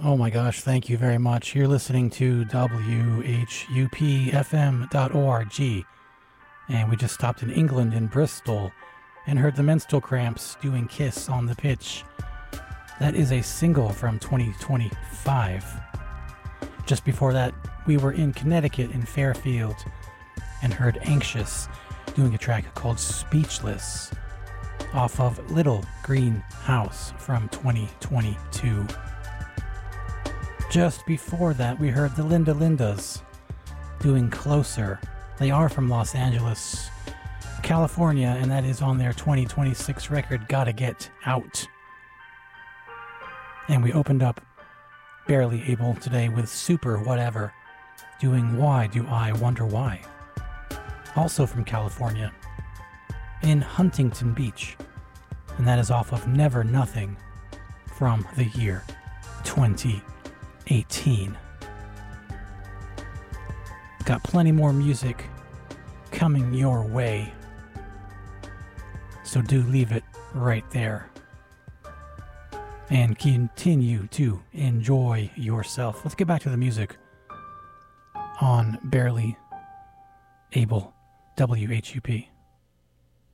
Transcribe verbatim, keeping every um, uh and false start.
Oh my gosh, thank you very much. You're listening to W H U P F M dot org, and we just stopped in England in Bristol and heard the Menstrual Cramps doing Kiss on the Pitch. That is a single from twenty twenty-five. Just before that, we were in Connecticut in Fairfield and heard Anxious doing a track called Speechless off of Little Green House from twenty twenty-two. Just before that, we heard the Linda Lindas doing Closer. They are from Los Angeles, California, and that is on their twenty twenty-six record, Gotta Get Out. And we opened up Barely Able today with Super Whatever, doing Why Do I Wonder Why? Also from California, in Huntington Beach, and that is off of Never Nothing from the year twenty eighteen. Got plenty more music coming your way, so do leave it right there and continue to enjoy yourself. Let's get back to the music on Barely Able W H U P.